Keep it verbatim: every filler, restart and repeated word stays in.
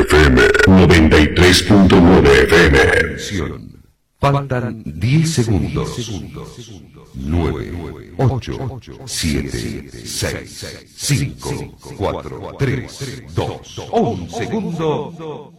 F M, noventa y tres punto nueve F M. Atención. Faltan diez segundos. nueve, ocho, siete, seis, cinco, cuatro, tres, dos, un segundo.